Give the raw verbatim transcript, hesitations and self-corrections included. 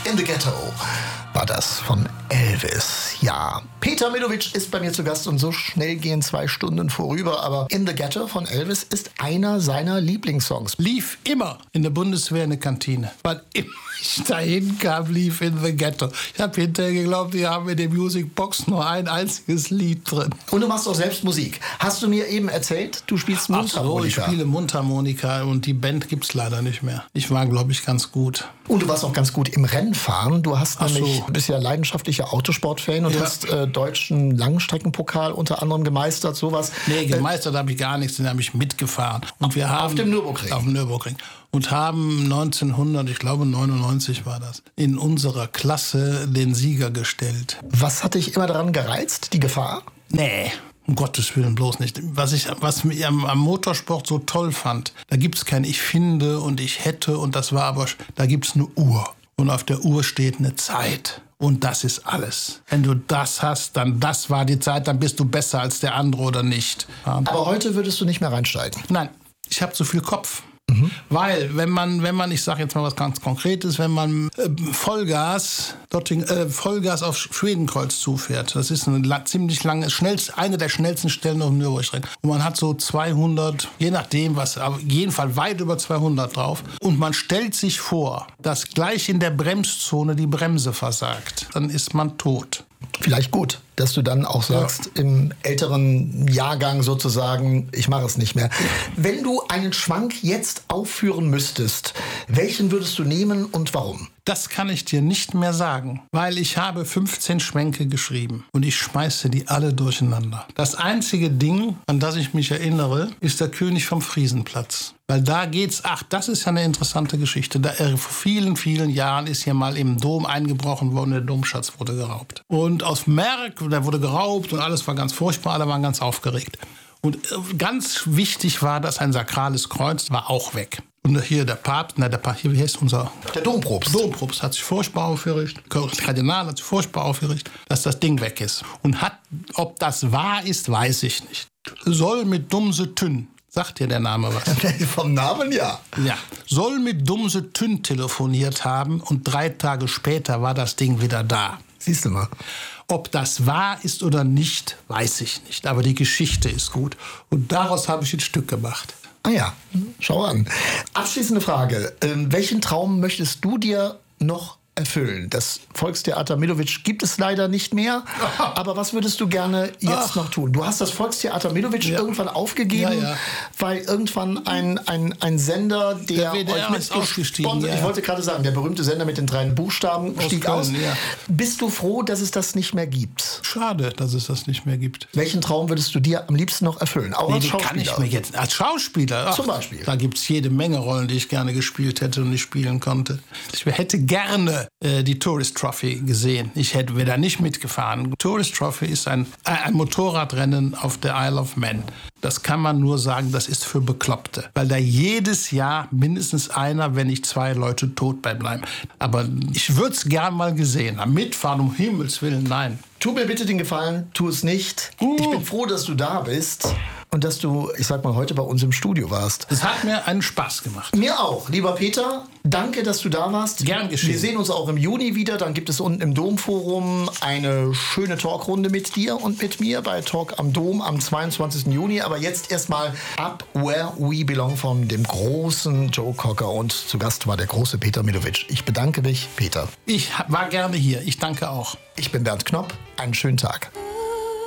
In the Ghetto war das von Elvis. Ja, Peter Milovic ist bei mir zu Gast und so schnell gehen zwei Stunden vorüber. Aber In the Ghetto von Elvis ist einer seiner Lieblingssongs. Lief immer in der Bundeswehr in der Kantine. Weil immer ich dahin kam, lief In the Ghetto. Ich habe hinterher geglaubt, die haben in der Music Box nur ein einziges Lied drin. Und du machst auch selbst Musik. Hast du mir eben erzählt, du spielst Mundharmonika? Ach so, ich spiele Mundharmonika und die Band gibt's leider nicht mehr. Ich war, glaube ich, ganz gut. Und du warst auch ganz gut im Rennfahren. Du hast Ach nämlich, so. bist ja leidenschaftlicher Autosportfan und Ja. hast äh, deutschen Langstreckenpokal unter anderem gemeistert, sowas. Nee, gemeistert habe ich gar nichts, den habe ich mitgefahren. Und wir haben, auf dem Nürburgring? Auf dem Nürburgring. Und haben neunzehnhundert, ich glaube neunundneunzig war das, in unserer Klasse den Sieger gestellt. Was hat dich immer daran gereizt? Die Gefahr? Nee, um Gottes Willen bloß nicht. Was ich was mir am, am Motorsport so toll fand, da gibt's kein Ich finde und ich hätte und das war aber, da gibt's eine Uhr. Und auf der Uhr steht eine Zeit. Und das ist alles. Wenn du das hast, dann das war die Zeit, dann bist du besser als der andere oder nicht. Ja. Aber heute würdest du nicht mehr reinsteigen. Nein, ich habe zu viel Kopf. Mhm. Weil, wenn man, wenn man, ich sage jetzt mal was ganz Konkretes, wenn man äh, Vollgas, dorthin, äh, Vollgas auf Schwedenkreuz zufährt, das ist eine la- ziemlich lange, schnellst, eine der schnellsten Stellen auf dem Nürburgring. Und man hat so zweihundert, je nachdem was, aber jeden Fall weit über zweihundert drauf. Und man stellt sich vor, dass gleich in der Bremszone die Bremse versagt. Dann ist man tot. Vielleicht gut, dass du dann auch sagst, ja. Im älteren Jahrgang sozusagen, ich mache es nicht mehr. Wenn du einen Schwank jetzt aufführen müsstest, welchen würdest du nehmen und warum? Das kann ich dir nicht mehr sagen, weil ich habe fünfzehn Schwänke geschrieben und ich schmeiße die alle durcheinander. Das einzige Ding, an das ich mich erinnere, ist der König vom Friesenplatz. Weil da geht's, ach, das ist ja eine interessante Geschichte. Da, äh, vor vielen, vielen Jahren ist hier mal im Dom eingebrochen worden, der Domschatz wurde geraubt. Und aus Merk, der wurde geraubt und alles war ganz furchtbar, alle waren ganz aufgeregt. Und äh, ganz wichtig war, dass ein sakrales Kreuz war auch weg. Und hier der Papst, na, der Papst, wie heißt unser? Der Dompropst. Dompropst hat sich furchtbar aufgeregt, der Kardinal hat sich furchtbar aufgeregt, dass das Ding weg ist. Und hat, ob das wahr ist, weiß ich nicht. Soll mit Dumse Tünn, sagt dir der Name was? Vom Namen ja. Ja, soll mit Dumse Tünn telefoniert haben und drei Tage später war das Ding wieder da. Siehst du mal. Ob das wahr ist oder nicht, weiß ich nicht. Aber die Geschichte ist gut. Und daraus habe ich ein Stück gemacht. Ah ja, schau an. Abschließende Frage. Ähm, welchen Traum möchtest du dir noch erfüllen? Das Volkstheater Milovic gibt es leider nicht mehr. Aber was würdest du gerne jetzt Ach. noch tun? Du hast das Volkstheater Milovic ja. irgendwann aufgegeben, ja, ja. weil irgendwann ein, ein, ein Sender, der, der euch mit gesponsert, ja. ich wollte gerade sagen, der berühmte Sender mit den drei Buchstaben aus stieg Köln, aus. Ja. Bist du froh, dass es das nicht mehr gibt? Schade, dass es das nicht mehr gibt. Welchen Traum würdest du dir am liebsten noch erfüllen? Auch nee, als Schauspieler? Kann ich mir jetzt als Schauspieler? Ach, zum Beispiel. Da gibt es jede Menge Rollen, die ich gerne gespielt hätte und nicht spielen konnte. Ich hätte gerne äh, die Tourist Trophy gesehen. Ich hätte wäre da nicht mitgefahren. Tourist Trophy ist ein, ein Motorradrennen auf der Isle of Man. Das kann man nur sagen, das ist für Bekloppte. Weil da jedes Jahr mindestens einer, wenn nicht zwei Leute tot bei bleiben. Aber ich würde es gern mal gesehen haben. Mitfahren, um Himmels Willen, nein. Tu mir bitte den Gefallen, tu es nicht. Uh. Ich bin froh, dass du da bist und dass du, ich sag mal, heute bei uns im Studio warst. Es hat mir einen Spaß gemacht. Mir auch. Lieber Peter, danke, dass du da warst. Gern geschehen. Wir sehen uns auch im Juni wieder. Dann gibt es unten im Domforum eine schöne Talkrunde mit dir und mit mir bei Talk am Dom am zweiundzwanzigsten Juni. Aber jetzt erstmal Up Where We Belong von dem großen Joe Cocker. Und zu Gast war der große Peter Milovic. Ich bedanke mich, Peter. Ich war gerne hier. Ich danke auch. Ich bin Bernd Knopp. Einen schönen Tag.